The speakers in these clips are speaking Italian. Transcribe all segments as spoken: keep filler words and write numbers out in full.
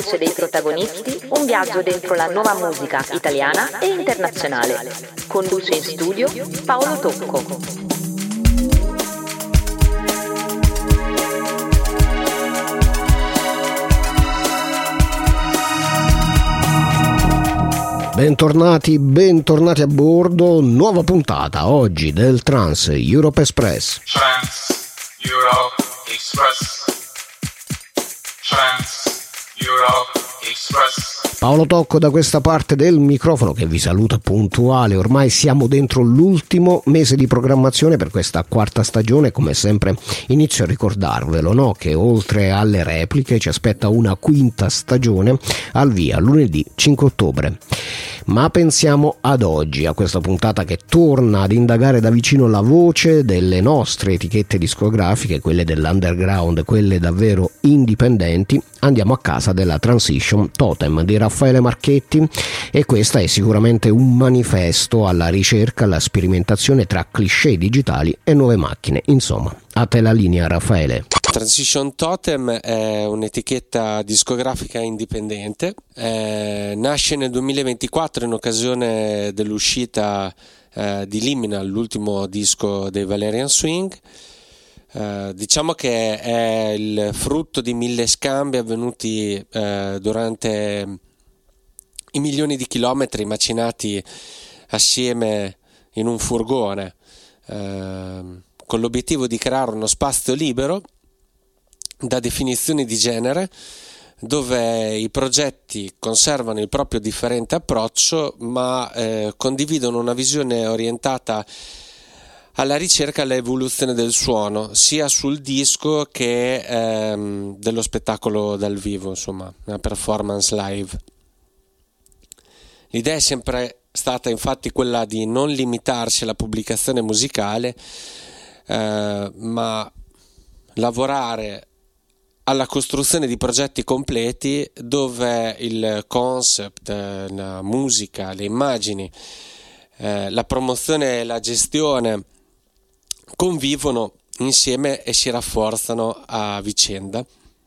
dei protagonisti, un viaggio dentro la nuova musica italiana e internazionale. Conduce in studio Paolo Tocco. Bentornati, bentornati a bordo, nuova puntata oggi del Trans Europe Express. Trans Europe Express. Trans Europe Express. Paolo Tocco da questa parte del microfono che vi saluta puntuale. Ormai siamo dentro l'ultimo mese di programmazione per questa quarta stagione. Come sempre inizio a ricordarvelo, no? Che oltre alle repliche ci aspetta una quinta stagione al via lunedì cinque ottobre. Ma pensiamo ad oggi, a questa puntata che torna ad indagare da vicino la voce delle nostre etichette discografiche, quelle dell'underground, quelle davvero indipendenti. Andiamo a casa della Transition Totem di Raffaele Marchetti e questa è sicuramente un manifesto alla ricerca, alla sperimentazione tra cliché digitali e nuove macchine. Insomma, a te la linea, Raffaele. Transition Totem è un'etichetta discografica indipendente, eh, nasce nel duemilaventiquattro in occasione dell'uscita eh, di Liminal, l'ultimo disco dei Valerian Swing. Uh, diciamo che è il frutto di mille scambi avvenuti uh, durante i milioni di chilometri macinati assieme in un furgone, uh, con l'obiettivo di creare uno spazio libero da definizioni di genere, dove i progetti conservano il proprio differente approccio ma uh, condividono una visione orientata alla ricerca e all'evoluzione del suono, sia sul disco che ehm, dello spettacolo dal vivo, insomma, una performance live. L'idea è sempre stata infatti quella di non limitarsi alla pubblicazione musicale, eh, ma lavorare alla costruzione di progetti completi dove il concept, la musica, le immagini, eh, la promozione e la gestione convivono insieme e si rafforzano a vicenda.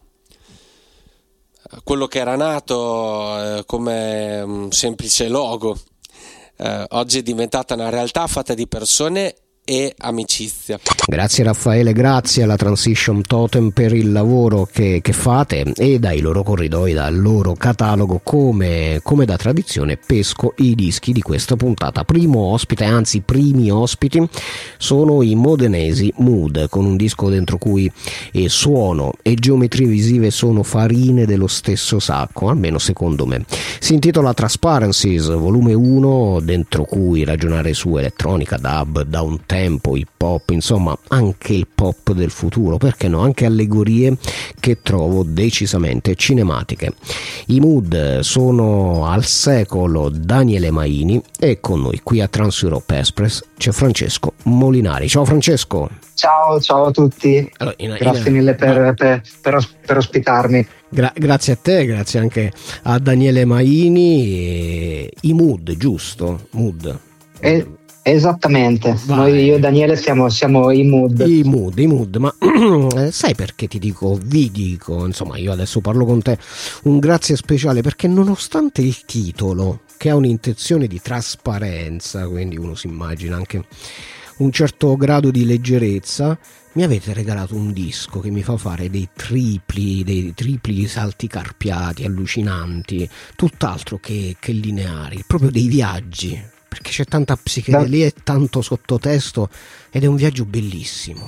Quello che era nato eh, come un semplice logo eh, oggi è diventata una realtà fatta di persone e amicizia. Grazie Raffaele, grazie alla Transition Totem per il lavoro che, che fate e dai loro corridoi, dal loro catalogo. Come, come da tradizione pesco i dischi di questa puntata. Primo ospite, anzi primi ospiti sono i modenesi Mood, con un disco dentro cui eh, suono e geometrie visive sono farine dello stesso sacco, almeno secondo me. Si intitola Transparencies volume uno, dentro cui ragionare su elettronica, dub, down tempo, hip hop, insomma anche il pop del futuro, perché no, anche allegorie che trovo decisamente cinematiche. I Mood sono al secolo Daniele Maini e con noi qui a Trans Europe Express c'è Francesco Molinari. Ciao Francesco. Ciao, ciao a tutti. Allora, in, grazie in, mille per, ma... per, per, per ospitarmi. Gra- grazie a te, grazie anche a Daniele Maini. E... I Mood, giusto? Mood. E... Esattamente. Noi, io e Daniele siamo, siamo i Mood. I Mood, i Mood, ma eh, sai perché ti dico, vi dico, insomma io adesso parlo con te, un grazie speciale perché nonostante il titolo che ha un'intenzione di trasparenza, quindi uno si immagina anche un certo grado di leggerezza, mi avete regalato un disco che mi fa fare dei tripli, dei tripli salti carpiati, allucinanti, tutt'altro che, che lineari, proprio dei viaggi. Perché c'è tanta psichedelia e tanto sottotesto ed è un viaggio bellissimo.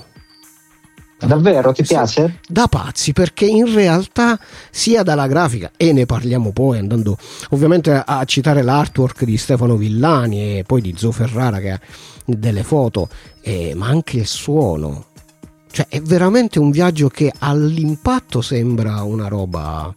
Davvero? Ti piace? Da pazzi, perché in realtà sia dalla grafica, e ne parliamo poi andando ovviamente a citare l'artwork di Stefano Villani e poi di Zo Ferrara che ha delle foto, eh, ma anche il suono. Cioè è veramente un viaggio che all'impatto sembra una roba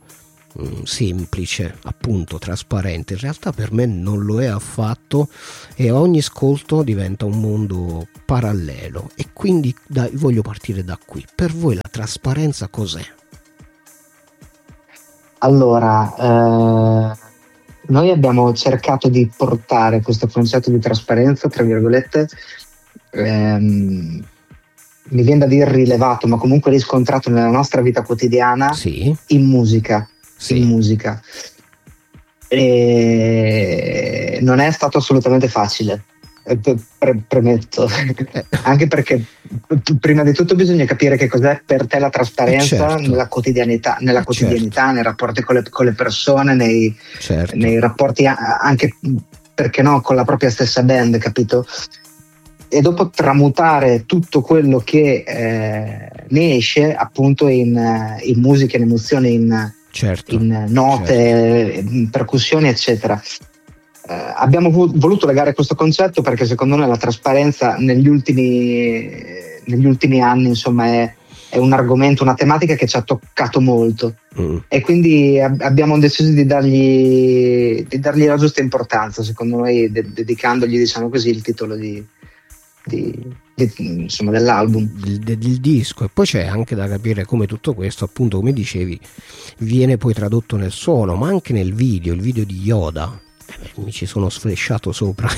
semplice, appunto trasparente. In realtà per me non lo è affatto e ogni ascolto diventa un mondo parallelo e quindi dai, voglio partire da qui. Per voi la trasparenza cos'è? Allora eh, noi abbiamo cercato di portare questo concetto di trasparenza, tra virgolette, ehm, mi viene da dire rilevato, ma comunque riscontrato nella nostra vita quotidiana, sì, in musica. sì. in musica. E non è stato assolutamente facile, pre- premetto, anche perché prima di tutto bisogna capire che cos'è per te la trasparenza, certo, nella quotidianità, nella quotidianità, certo, nei rapporti con le, con le persone, nei, certo, nei rapporti anche, perché no, con la propria stessa band, capito? E dopo tramutare tutto quello che eh, ne esce appunto in, in musica, in emozioni, in, certo, in note, certo, in percussioni, eccetera. Eh, abbiamo voluto legare questo concetto perché secondo noi la trasparenza negli ultimi, negli ultimi anni, insomma, è, è un argomento, una tematica che ci ha toccato molto, mm. e quindi ab- abbiamo deciso di dargli, di dargli la giusta importanza, secondo noi, de- dedicandogli, diciamo così, il titolo di Di, di, insomma, dell'album, del, del disco. E poi c'è anche da capire come tutto questo, appunto, come dicevi, viene poi tradotto nel suono, ma anche nel video, il video di Yoda. Eh, mi ci sono sflesciato sopra.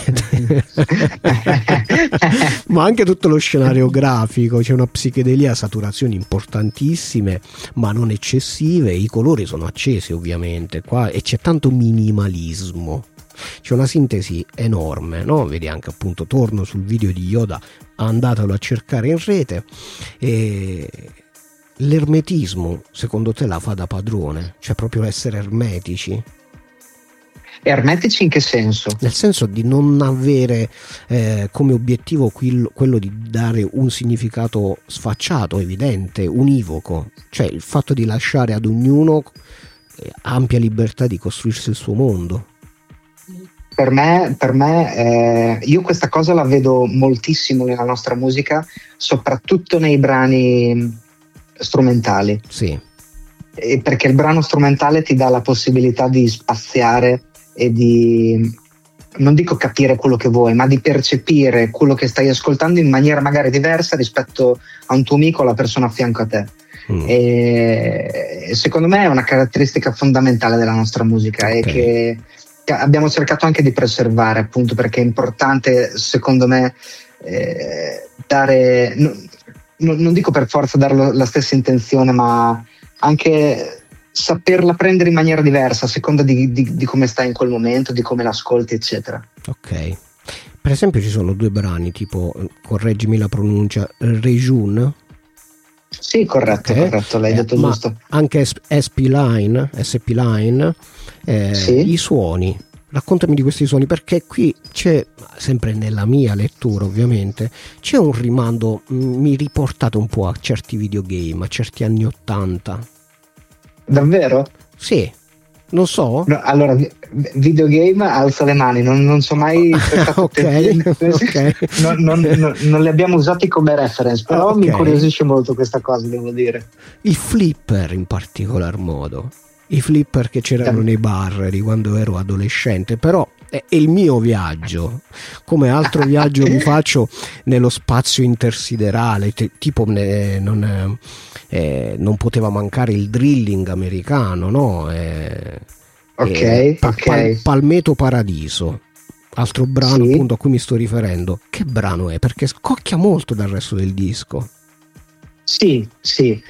Ma anche tutto lo scenario grafico, c'è una psichedelia, saturazioni importantissime ma non eccessive, i colori sono accesi ovviamente qua, e c'è tanto minimalismo. C'è una sintesi enorme, no? Vedi anche, appunto, torno sul video di Yoda, andatelo a cercare in rete. E l'ermetismo, secondo te, la fa da padrone? Cioè proprio essere ermetici? Ermetici in che senso? Nel senso di non avere eh, come obiettivo quello, quello di dare un significato sfacciato, evidente, univoco. Cioè il fatto di lasciare ad ognuno eh, ampia libertà di costruirsi il suo mondo. Per me, per me eh, io questa cosa la vedo moltissimo nella nostra musica, soprattutto nei brani strumentali. Sì. E perché il brano strumentale ti dà la possibilità di spaziare e di, non dico capire quello che vuoi, ma di percepire quello che stai ascoltando in maniera magari diversa rispetto a un tuo amico o alla persona a fianco a te. Mm. E secondo me è una caratteristica fondamentale della nostra musica, okay, e che abbiamo cercato anche di preservare, appunto perché è importante, secondo me, eh, dare, no, no, non dico per forza dare lo, la stessa intenzione, ma anche saperla prendere in maniera diversa a seconda di, di, di come stai in quel momento, di come l'ascolti, eccetera. Ok. Per esempio ci sono due brani tipo, correggimi la pronuncia, Rejun. Sì, corretto, okay, corretto, l'hai eh, detto giusto. Anche S P Line, S P Line, eh, sì, i suoni. Raccontami di questi suoni, perché qui c'è, sempre nella mia lettura ovviamente, c'è un rimando, mi riportate un po' a certi videogame, a certi anni ottanta. Davvero? Sì. Non so. No, allora, videogame, alzo le mani, non, non so mai okay, okay. non, non, non, non li abbiamo usati come reference, però okay, mi incuriosisce molto questa cosa, devo dire. I flipper in particolar modo, i flipper che c'erano sì, nei bar di quando ero adolescente, però è il mio viaggio, come altro viaggio mi faccio nello spazio intersiderale, t- tipo ne, non, eh, non poteva mancare il drilling americano, no? Eh, ok, eh, pa- ok. Pal- Palmetto Paradiso, altro brano, sì, appunto a cui mi sto riferendo. Che brano è? Perché scocchia molto dal resto del disco. Sì, sì,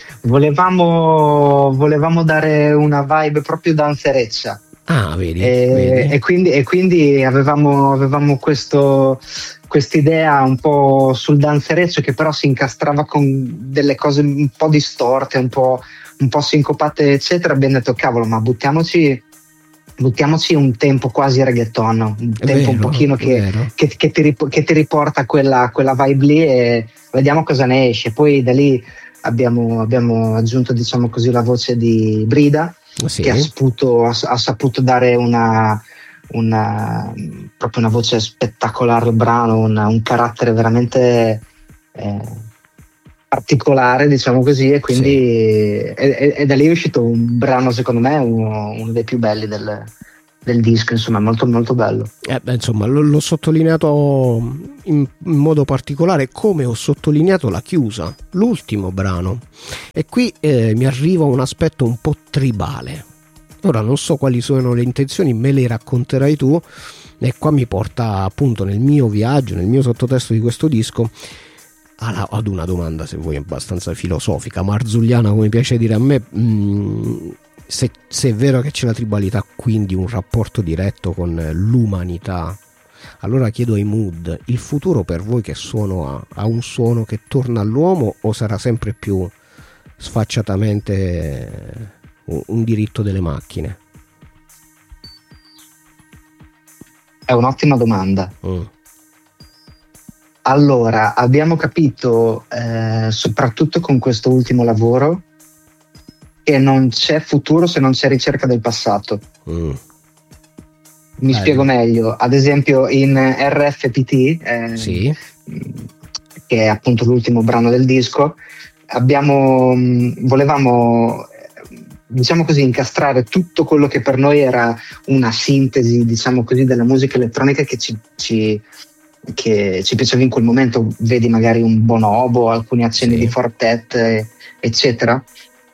volevamo, volevamo dare una vibe proprio danzereccia. Ah, vedi, e, vedi. e quindi, e quindi avevamo, avevamo questo, quest'idea un po' sul danzereccio che però si incastrava con delle cose un po' distorte, un po', un po' sincopate, eccetera. Abbiamo detto, cavolo, ma buttiamoci, buttiamoci un tempo quasi reggaeton, un è tempo vero, un pochino che, che, che, ti, che ti riporta quella, quella vibe lì, e vediamo cosa ne esce. Poi da lì abbiamo, abbiamo aggiunto, diciamo così, la voce di Brida, sì, che ha saputo, ha, ha saputo dare una, una proprio una voce spettacolare al brano, una, un carattere veramente eh, particolare, diciamo così, e quindi sì, e, e da lì è uscito un brano, secondo me uno, uno dei più belli del, del disco, insomma, molto molto bello. Eh, beh, insomma, l- l'ho sottolineato in, in modo particolare, come ho sottolineato la chiusa, l'ultimo brano, e qui eh, mi arriva un aspetto un po' tribale. Ora non so quali sono le intenzioni, me le racconterai tu, e qua mi porta appunto nel mio viaggio, nel mio sottotesto di questo disco, alla, ad una domanda, se vuoi, abbastanza filosofica, marzulliana, come piace dire a me. mh, se, se è vero che c'è la tribalità, quindi un rapporto diretto con l'umanità, allora chiedo ai Mood, il futuro per voi che suono ha? Ha un suono che torna all'uomo o sarà sempre più sfacciatamente un, un diritto delle macchine? È un'ottima domanda. Mm. Allora, abbiamo capito, eh, soprattutto con questo ultimo lavoro, che non c'è futuro se non c'è ricerca del passato. Mm. Mi Bello. Spiego meglio. Ad esempio in R F P T, eh, Sì. che è appunto l'ultimo brano del disco, abbiamo, volevamo, diciamo così, incastrare tutto quello che per noi era una sintesi, diciamo così, della musica elettronica che ci, ci che ci piaceva in quel momento. Vedi magari un Bonobo, alcuni accenni Sì. di Fortet, eccetera,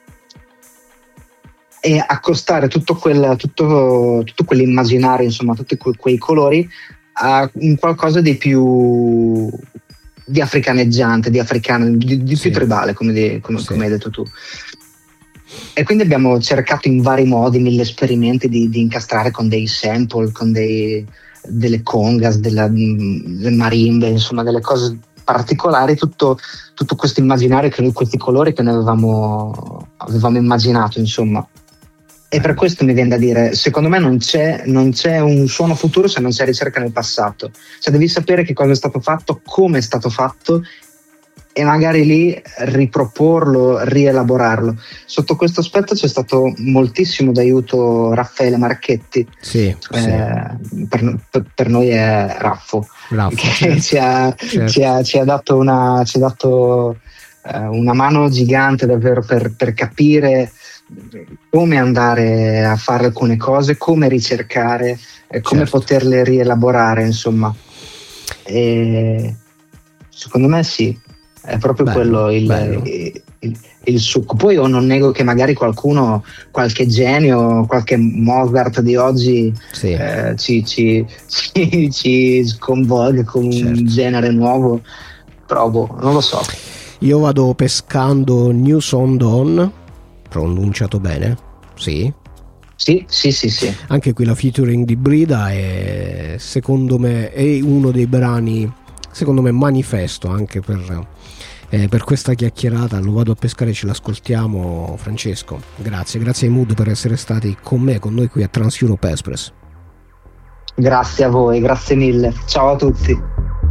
e accostare tutto quel tutto, tutto quell'immaginario, insomma tutti que- quei colori a un qualcosa di più di africaneggiante, di africano, di, di Sì. più tribale, come, di, come, Sì. come hai detto tu. E quindi abbiamo cercato in vari modi, mille esperimenti di, di incastrare con dei sample, con dei, delle congas, della, delle marimbe, insomma delle cose particolari, tutto, tutto questo immaginario, che noi, questi colori che noi avevamo, avevamo immaginato, insomma. E per questo mi viene da dire, secondo me non c'è, non c'è un suono futuro se non c'è ricerca nel passato. Cioè devi sapere che cosa è stato fatto, come è stato fatto, e magari lì riproporlo, rielaborarlo. Sotto questo aspetto c'è stato moltissimo d'aiuto Raffaele Marchetti. Sì, sì. Eh, per, per noi è Raffo, Raffo, che certo. ci, ha, Certo. ci, ha, ci ha dato una, ci ha dato, eh, una mano gigante davvero per, per capire come andare a fare alcune cose, come ricercare, eh, come Certo. poterle rielaborare, insomma. E secondo me sì, è proprio Bello, quello il, bello. il, il, il succo. Poi io non nego che magari qualcuno, qualche genio, qualche Mozart di oggi Sì. eh, ci, ci, ci, ci sconvolga con Certo. un genere nuovo, però boh, non lo so. Io vado pescando New Sound On, pronunciato bene? Sì. Sì, sì, sì, sì. Anche qui la featuring di Brida è, secondo me, è uno dei brani, secondo me, manifesto anche per, eh, per questa chiacchierata. Lo vado a pescare, ce l'ascoltiamo. Francesco, grazie, grazie ai Mood per essere stati con me, con noi qui a Trans Europe Express. Grazie a voi, grazie mille. Ciao a tutti.